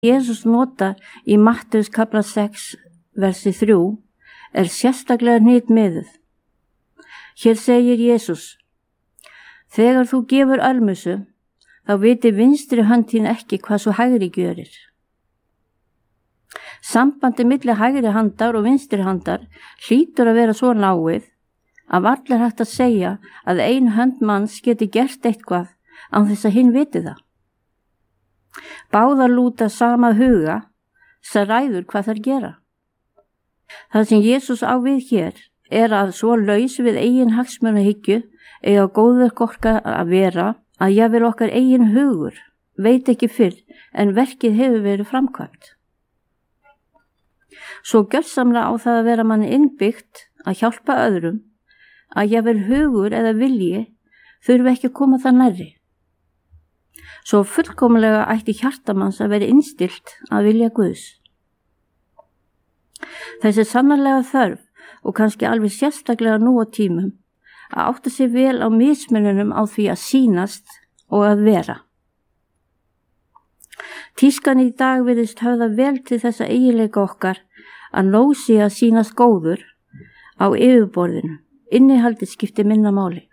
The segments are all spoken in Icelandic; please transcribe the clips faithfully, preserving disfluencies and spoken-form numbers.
Jesús notar í Mattheus kapla sex versi þrjú er sérstaklega hnitmiðuð. Hér segir Jesús: þegar þú gefur almusu, þá viti vinstri hönd þín ekki hvað svo hægri gjörir. Sambandi milli hægri handar og vinstri handar hlýtur að vera svo náið að varla er hægt að segja að ein hönd manns geti gert eitthvað án þess að hinn viti það. Báðar lúta sama huga sem ræður hvað þær gera. Það sem Jesús á við hér er að svo laus við eigin hagsmunahyggju eiga góðverk okkar að vera að jafnvel okkar eigin hugur veit ekki fyrr en verkið hefur verið framkvæmt. Svo gjörsamlega á það að vera manni innbyggt að hjálpa öðrum að jafnvel hugur eða vilji þurfi ekki að koma það nærri. Svo fullkomlega ætti hjartamanns að vera innstillt að vilja Guðs. Þessi sannarlega þörf og kannski alveg sérstaklega nú á tímum að átta sig vel á mismununum á því að sýnast og að vera. Tískan í dag virðist höfða vel til þessa eiginleika okkar að nóg sé að sýnast góður á yfirborðinu, innihaldið skiptir minna máli.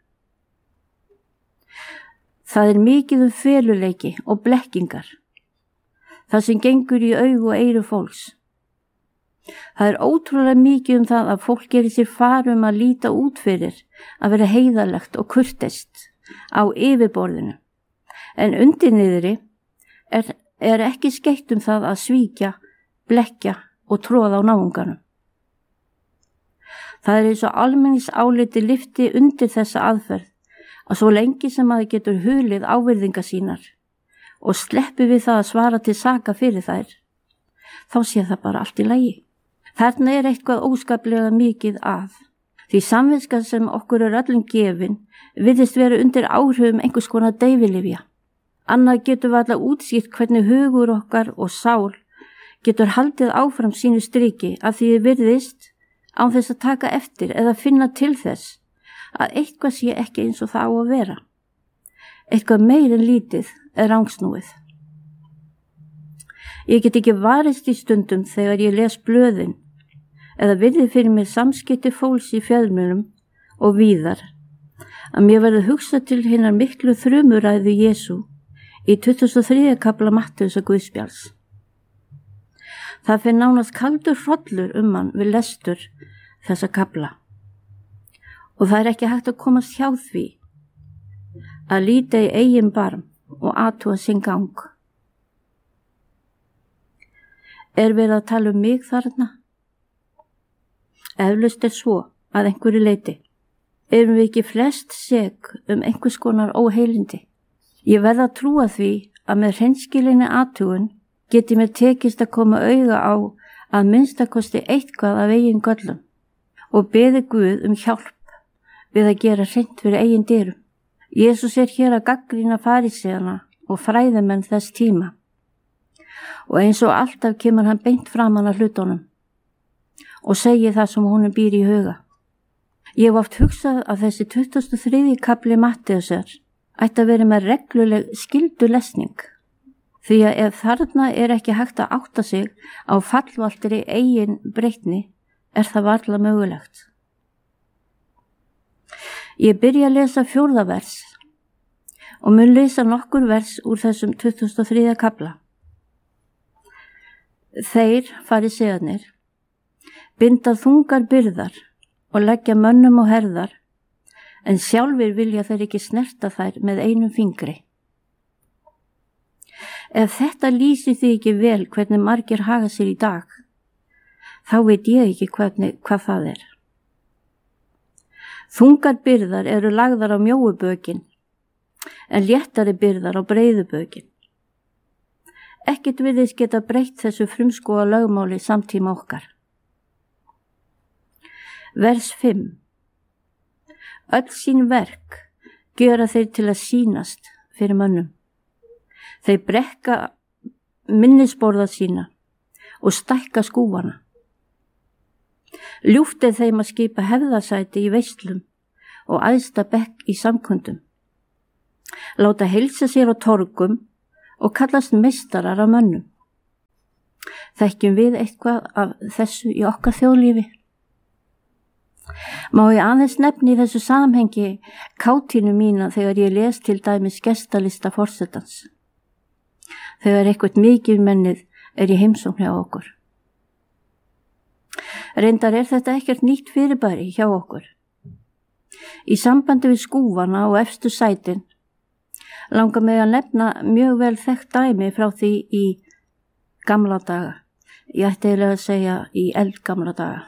Það er mikið um feluleiki og blekkingar, það sem gengur í augu og eyru fólks. Það er ótrúlega mikið um það að fólk gerir sér far um að líta út fyrir að vera heiðarlegt og kurteist á yfirborðinu, en undir niðri er, er ekki skeytt um það að svíkja, blekkja og tróða á náunganum. Það er eins og almenningsáliti lyfti undir þessa aðferð að svo lengi sem maður getur hulið ávirðinga sínar og sleppi við það að svara til saka fyrir þær, þá sé það bara allt í lagi. Þarna er eitthvað óskaplega mikið að, því samviskan sem okkur er öllum gefin virðist vera undir áhrifum einhvers konar deyfilyfja. Annað getur við alla útskýrt hvernig hugur okkar og sál getur haldið áfram sínu striki af því virðist án þess að taka eftir eða finna til þess að eitthvað sé ekki eins og það á að vera. Eitthvað meir en lítið er rangsnúið. Ég get ekki varist í stundum þegar ég les blöðin eða virði fyrir mér samskipti fólks í fjölmiðlum og víðar að mér verður hugsað til hinnar miklu þrumuræðu Jesú í tuttugasta og þriðja kafla Mattheusar Guðspjalls. Það fer nánast kaldur hrollur um hann við lestur þessa kafla. Og það er ekki hægt að komast hjá því að líta í eigin barm og athuga sinn gang. Er verið að tala um mig þarna? Eflaust er svo að einhverju leyti. Erum við ekki flest sek um einhvers konar óheilindi? Ég verð að trúa því að með hreinskilinni athugun geti mér tekist að koma auga á að minnstakosti eitthvað af eigin göllum og beði Guð um hjálp við að gera hreint fyrir eigin dyrum. Jesús er hér að gagnrýna faríseana og fræðimenn þess tíma og eins og alltaf kemur hann beint framan að hlutunum og segir það sem honum býr í huga. Ég hef oft hugsað að þessi tuttugasta og þriðji kafli Mattheusar ætti að vera með regluleg skyldulesning, því að ef þarna er ekki hægt að átta sig á fallvaltri eigin breytni er það varla mögulegt. Ég byrja að lesa fjórða vers og mun lesa nokkur vers úr þessum tuttugasta og þriðja kafla. Þeir, farísearnir, binda þungar byrðar og leggja mönnum á herðar, en sjálfir vilja þeir ekki snerta þær með einum fingri. Ef þetta lýsir því ekki vel hvernig margir haga sér í dag, þá veit ég ekki hvernig, hvað það er. Þungar byrðar eru lagðar á mjóu bökin, en léttari byrðar á breiðu bökin. Ekkert virðist geta breytt þessu frumskóga lögmáli samtíma okkar. Vers fimm. Öll sín verk gjöra þeir til að sýnast fyrir mönnum. Þeir brekka minnisborða sína og stækka skúfana. Ljúft er þeim að skipa hefðasæti í veislum og æðsta bekk í samkundum. Láta heilsa sér á torgum og kallast meistarar af mönnum. Þekkjum við eitthvað af þessu í okkar þjóðlífi? Má ég aðeins nefni í þessu samhengi kátínu mína þegar ég les til dæmis gestalista forsetans. Þegar eitthvað mikið mennið er í heimsókn hjá okkur. Reyndar er þetta ekkert nýtt fyrirbæri hjá okkur. Í sambandi við skúfana og efstu sætin langar mig að nefna mjög vel þekkt dæmi frá því í gamla daga. Ég ætti eiginlega að segja í eldgamla daga.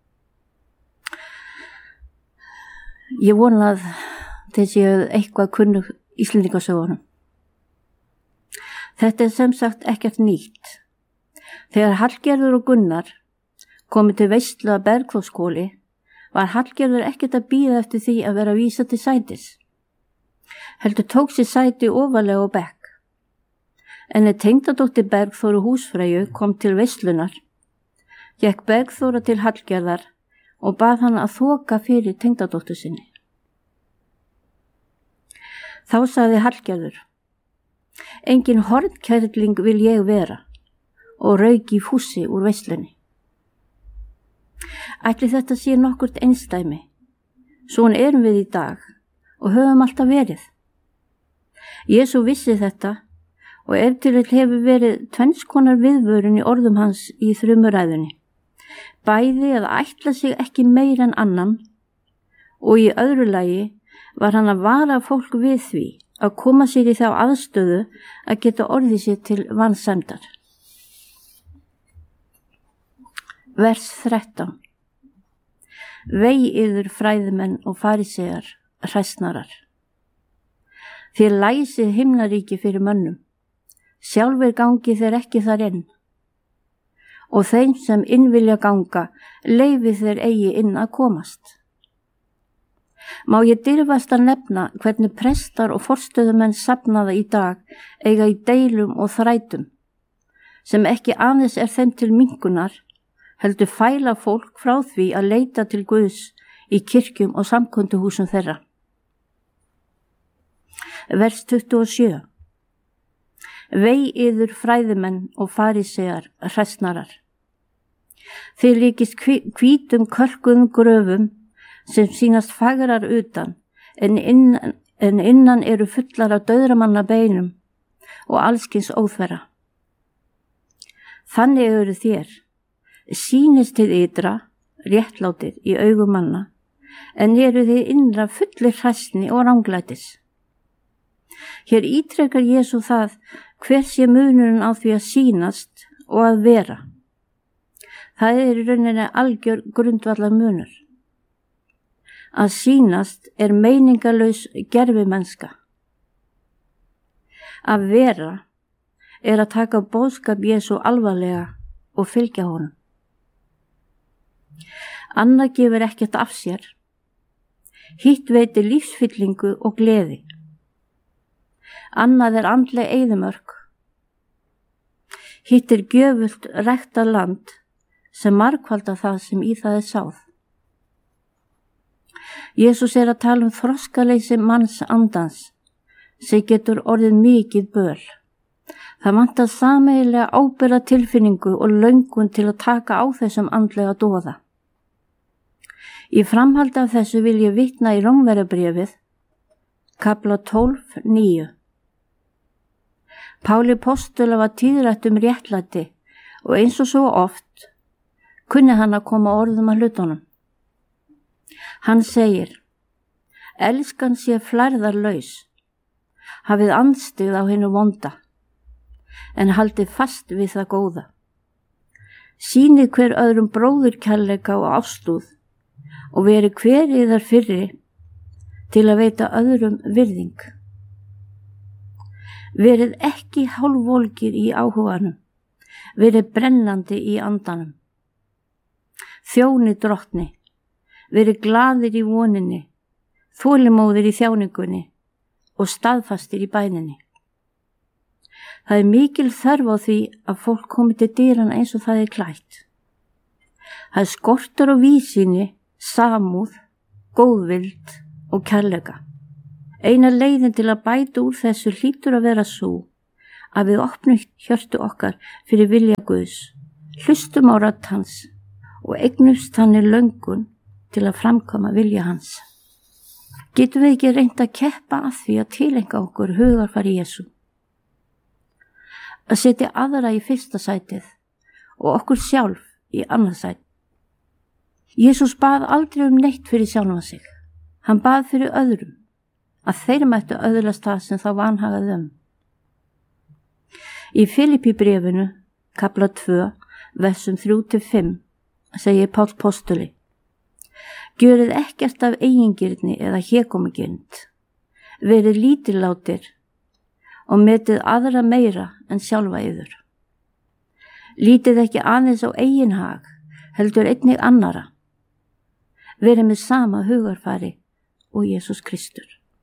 Ég vona að þið séu eitthvað kunnu Íslendingasögunum. Þetta er sem sagt ekkert nýtt. Þegar Hallgerður og Gunnar komið til veislu að Bergþórskóli var Hallgerður ekkert að bíða eftir því að vera vísa til sætis. Heldur tók sér sæti ofarlega á bekk. En ef tengdadóttir Bergþóru húsfreyju kom til veislunar, gekk Bergþóra til Hallgerðar og bað hann að þoka fyrir tengdadóttur sinni. Þá sagði Hallgerður: engin hornkerling vil ég vera, og rauk í fússi úr veislunni. Ætli þetta sé nokkurt einstæmi. Svona erum við í dag og höfum alltaf verið. Jesú vissi þetta og ef til vill hefur verið tvennskonar viðvörun í orðum hans í þrumuræðunni. Bæði að ætla sig ekki meir en annan og í öðru lagi var hann að vara fólk við því að koma sér í þá aðstöðu að geta orðið sér til vansæmdar. Vers þrettán. Vei yður fræðimenn og farisegar, hræsnarar. Þér læsið himnaríki fyrir mönnum, sjálfur gangi þeir ekki þar inn, og þeim sem inn vilja ganga leyfi þeir eigi inn að komast. Má ég dirfast að nefna hvernig prestar og forstöðumenn safnaða í dag eiga í deilum og þrætum, sem ekki aðeins er þeim til minnkunar, heldur fæla fólk frá því að leita til Guðs í kirkjum og samkunduhúsum þeirra. Vers tuttugu og sjö. Vei yður fræðimenn og farisegar, hræsnarar. Þið líkist hvítum kölkuðum gröfum sem sýnast fagrar utan, en innan, en innan eru fullar af dauðramanna beinum og allskins óþverra. Þannig eru þér, sýnist þið ytra, réttlátið í augum manna, en eru þið innra fullir hræsni og ranglætis. Hér ítrekar Jesú það hver sé munurinn á því að sýnast og að vera. Það er í rauninni algjör grundvallar munur. Að sýnast er meiningalaus gervimennska. Að vera er að taka boðskap Jesú alvarlega og fylgja honum. Annað gefur ekkert af sér. Hitt veitir lífsfyllingu og gleði. Annað er andleg eyðimörk. Hitt er gjöfult ræktað land sem margfaldar það sem í það er sáð. Jesús er að tala um þroskaleysi manns andans sem getur orðið mikið böl. Það vantar sameiginlega ábyrgða tilfinningu og löngun til að taka á þessum andlega doða. Í framhaldi af þessu vil ég vitna í Rómverjabréfið, kafla tólf níu. Páli postula var tíðrætt um réttlæti og eins og svo oft kunni hann að koma orðum að hlutunum. Hann segir: Elskan sé flærðarlaus, hafið andstyggð á hinu vonda, en haldið fast við það góða. Sýnið hver öðrum bróðurkærleika og ástúð og verið hver yðar fyrri til að veita öðrum virðing. Verið ekki hálfvolgir í áhuganum, verið brennandi í andanum. Þjóni drottni, verið glaðir í voninni, þolinmóðir í þjáningunni og staðfastir í bæninni. Það er mikil þörf á því að fólk komi til dyrana eins og það er klætt. Það er skortur og víðsýni, samúð, góðvild og kærleika. Eina leiðin til að bæta úr þessu hlýtur að vera svo að við opnum hjörtu okkar fyrir vilja Guðs Hlustum á rödd hans og eignumst þannig löngun til að framkoma vilja hans. Getum við ekki reynt að keppa að því að tilenga okkur hugarfari Jesú? Að setja aðra í fyrsta sætið og okkur sjálf í annað sætið. Jesús bað aldrei um neitt fyrir sjálfan sig. Hann bað fyrir öðrum, að þeir mættu öðlast það sem þá vanhagaði um. Í Filippí bréfinu, kafla tvö, versum þrjú til fimm, segir Páll postuli: Gjörið ekkert af eigingirni eða hégómugirnd, verið lítillátir og metið aðra meira en sjálfa yður. Lítið ekki aðeins á eigin hag, heldur einnig annara. Verið með sama hugarfari og Jesús Kristur.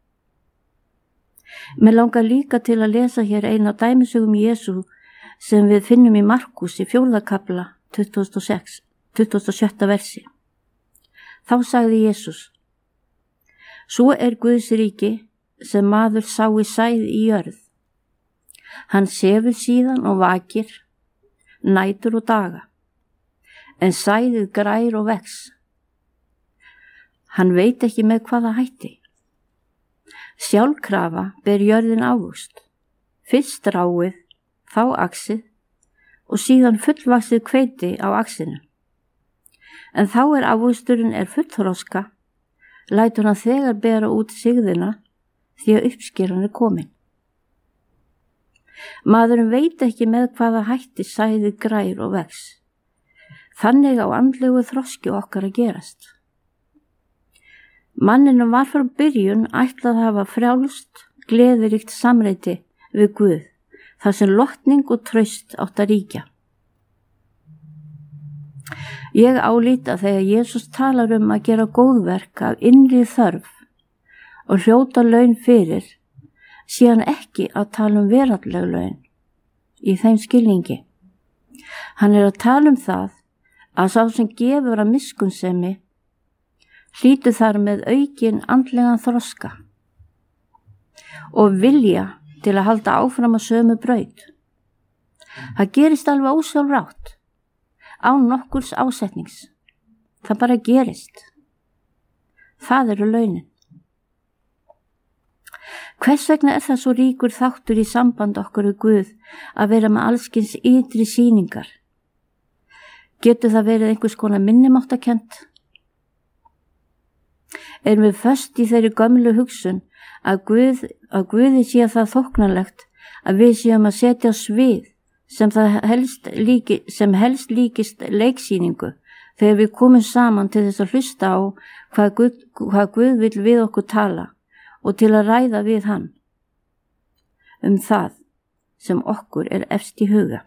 Mér langar líka til að lesa hér eina dæmisögum Jesú sem við finnum í Markús í fjórða kafla tuttugasta og sex, tuttugasta og sjötta versi. Þá sagði Jesús: Svo er Guðs ríki sem maður sá í sæð í jörð. Hann sefur síðan og vakir, nætur og daga, en sæðið grær og vex. Hann veit ekki með hvaða hætti. Sjálfkrafa ber jörðin ávöxt, fyrst ráið, þá axið og síðan fullvaxið hveiti á axinu. En þá er ávöxturinn er fullþroska, lætur hann þegar bera út sigðina því að uppskeran er komin. Maðurinn veit ekki með hvaða hætti sæðið grær og vex. Þannig á andlegu þroski okkar að gerast. Manninum var frá byrjun ætlað að hafa frjálst, gleðiríkt samreiti við Guð, þar sem lotning og traust átt að ríkja. Ég álít að þegar Jesús talar um að gera góðverk af innri þörf og hljóta laun fyrir, sé hann ekki að tala um veraldleg laun í þeim skilningi. Hann er að tala um það að sá sem gefur að miskunnsemi hlýtur þar með aukin andlegan þroska og vilja til að halda áfram að sömu braut. Það gerist alveg ósjálfrátt, án nokkurs ásetnings. Það bara gerist. Það eru launin. Hvers vegna er það svo ríkur þáttur í samband okkur við Guð að vera með allskins ytri sýningar? Getur það verið einhvers konar minnimáttakent? Erum við föst í þeirri gömlu hugsun að, Guð, að Guði sé það þóknanlegt að við séum að setja svið sem, helst líki, sem helst líkist leiksýningu þegar við komum saman til þess að hlusta á hvað Guð, hvað Guð vill við okkur tala og til að ræða við hann um það sem okkur er efst í huga.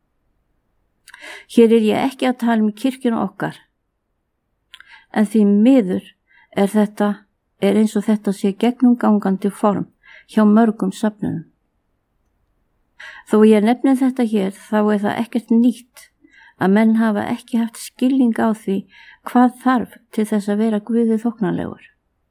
Hér er ég ekki að tala um kirkjuna okkar, en því miður er þetta, er eins og þetta sé gegnumgangandi form hjá mörgum söfnunum. Þó ég nefni þetta hér, þá er það ekkert nýtt að menn hafa ekki haft skilning á því hvað þarf til þess að vera Guði þóknanlegur.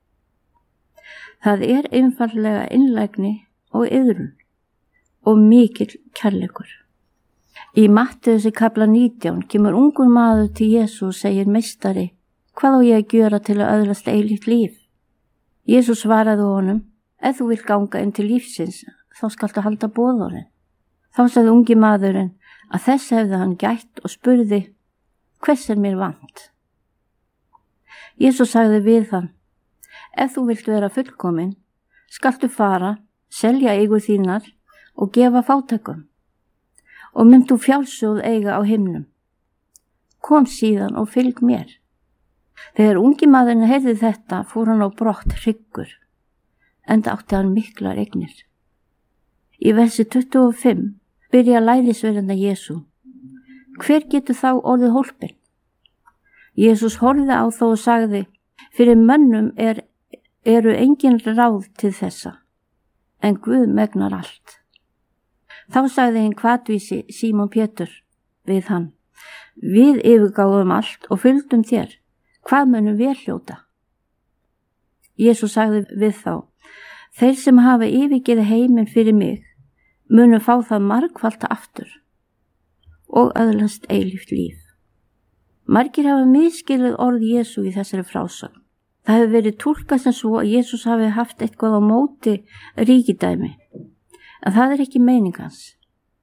Það er einfaldlega innlægni og iðrun og mikill kærleikur. Í Mattheusar kafla nítján kemur ungur maður til Jesú og segir: Meistari, hvað á ég að gjöra til að öðlast eilíft líf? Jesús svaraði honum: Ef þú vilt ganga inn til lífsins, þá skaltu halda boðorðin. Þá sagði ungi maðurinn að þess hefði hann gætt og spurði: Hvers er mér vant? Jesús sagði við hann: Ef þú vilt vera fullkomin, skaltu fara, selja eigur þínar og gefa fátækum, og mynd þú fjárssjóð eiga á himnum. Kom síðan og fylg mér. Þegar ungi maðurinn heyrði þetta, fór hann á brott hryggur, enda átti hann miklar eignir. Í versi tuttugu og fimm byrja lærisveinarnir Jesú: Hver getur þá orðið hólpinn? Jesús horfði á þá og sagði: Fyrir mönnum er, eru engin ráð til þessa, en Guð megnar allt. Þá sagði hinn hvatvísi Símon Pétur við hann: Við yfirgáfum allt og fylgdum þér. Hvað munum við hljóta? Jesús sagði við þá: Þeir sem hafa yfirgefið heiminn fyrir mig munu fá það margfalt aftur og öðlast eilíft líf. Margir hafa misskilið orð Jesú í þessari frásögn. Það hefur verið túlkað sem svo að Jesús hafi haft eitthvað á móti ríkidæmi, en það er ekki meining hans.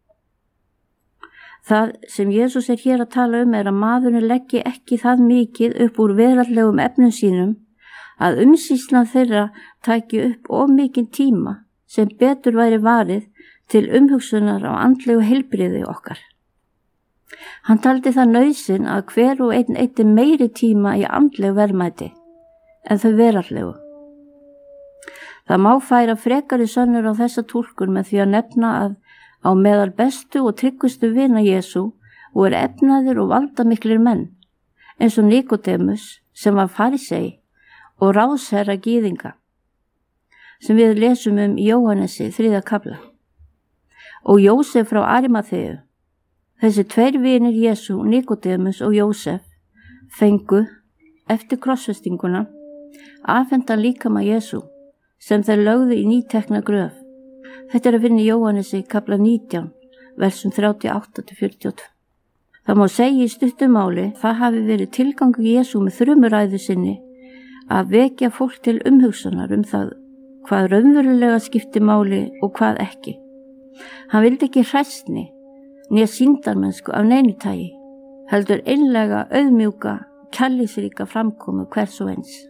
Það sem Jesús er hér að tala um er að maðurinn leggi ekki það mikið upp úr veraldlegum efnum sínum að umsýslan þeirra taki upp of mikinn tíma sem betur væri varið til umhugsunar á andlegu heilbrigði okkar. Hann taldi það nauðsyn að hver og einn eitti meiri tíma í andlegu verðmæti en þau veraldlegu. Það má færa frekari sönnur á þessa túlkun með því að nefna að á meðal bestu og tryggustu vina Jesú voru efnaðir og valdamiklir menn, eins og Nikodemus sem var farisei og ráðsherra gyðinga, sem við lesum um í Jóhannesi þriðja kafla, og Jósef frá Arimaþeu. Þessi tveir vinir Jesú, Nikodemus og Jósef, fengu eftir krossfestinguna afhentan líkama Jesú sem þeir lögðu í nýtekna gröf. Þetta er að finna í Jóhannesi kafla nítján, versum þrjátíu og átta til fjörutíu og tvö. Það má segja í stuttumáli það hafi verið tilgangu Jesú með þrumuræðu sinni að vekja fólk til umhugsunar um það hvað raunverulega skipti máli og hvað ekki. Hann vildi ekki hræsni né sýndarmennsku af neinu tagi, heldur einlega auðmjúka, kærleiksríka framkomu hvers og eins.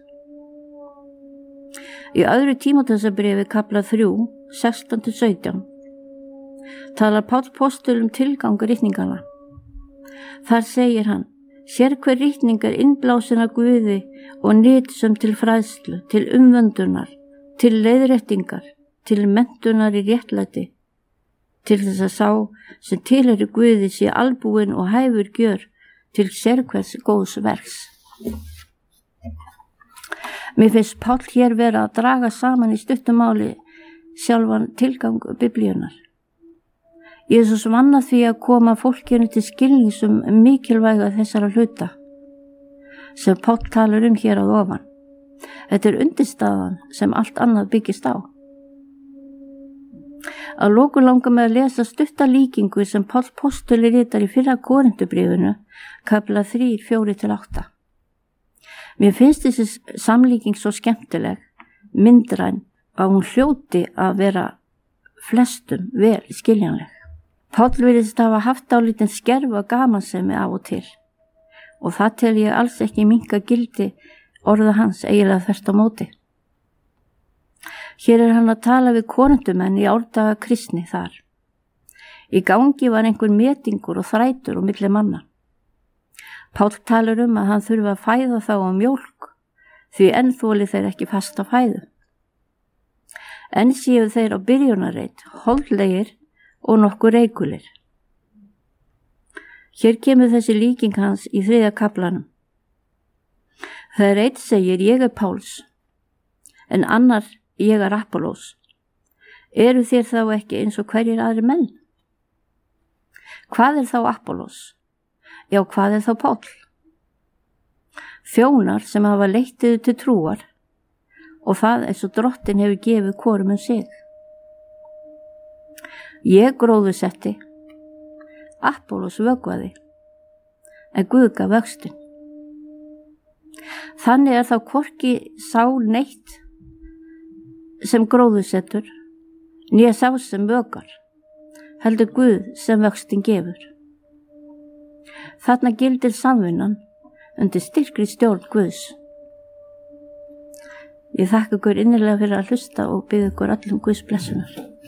Í öðru Tímóteusarbréfi kafla þrjú, sextán til sautján, talar Páll postuli um tilgang ritninganna. Þar segir hann: sér hver ritning er innblásin af Guði og nytsöm til fræðslu, til umvöndunar, til leiðréttingar, til menntunar í réttlæti, til þess að sá sem tilheyri Guði sé albúinn og hæfur gjör til sérhvers góðs verks. Mér finnst Páll hér vera að draga saman í stuttumáli sjálfan tilgang biblíunar. Jesús vann að því að koma fólkinu til skilnings um mikilvæga þessara hluta sem Páll talar um hér að ofan. Þetta er undirstaðan sem allt annað byggist á. Að lokum langar mig að lesa stutta líkingu sem Páll postuli ritar í fyrra Korintubréfinu, kafla þrír, fjórir til átta. Mér finnst þessi samlíking svo skemmtileg, myndræn, að hún hljóti að vera flestum vel skiljanleg. Páll virðist hafa haft dálítinn skerfa gamansemi af og til, og það tel ég alls ekki minnka gildi orða hans eiginlega þvert á móti. Hér er hann að tala við Korintumenn í árdaga kristni þar. Í gangi var einhver metingur og þrætur og milli manna. Páll talar um að hann þurfa að fæða þá á mjólk, því enn þoli þeir ekki fasta fæðu. Enn séu þeir á byrjunarreit, holdlegir og nokkur reikulir. Hér kemur þessi líking hans í þriðja kaflanum. Þegar einn segir ég er Páls, en annar ég er Apollós, eru þér þá ekki eins og hverjir aðri menn? Hvað er þá Apollós? Já, hvað er þá Páll? Þjónar sem hafa leitið til trúar, og það eins og drottin hefur gefið hvorum um sig. Ég gróðursetti, Apollós vökvaði, en Guð gaf vöxtinn. Þannig er þá hvorki sá neitt sem gróðursettur, né sá sem vökar, heldur Guð sem vöxtinn gefur. Þarna gildir samvinnan undir styrkri stjórn Guðs. Ég þakka ykkur innilega fyrir að hlusta og bið ykkur allum Guðs blessunar.